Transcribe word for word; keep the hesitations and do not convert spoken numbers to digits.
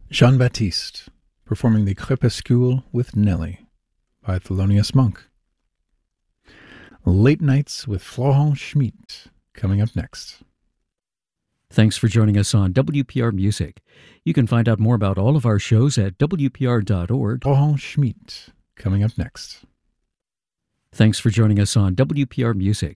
Jean-Baptiste, performing the Crépuscule with Nelly by Thelonious Monk. Late Nights with Florent Schmitt, coming up next. Thanks for joining us on W P R Music. You can find out more about all of our shows at W P R dot org. Florent Schmitt, coming up next. Thanks for joining us on W P R Music.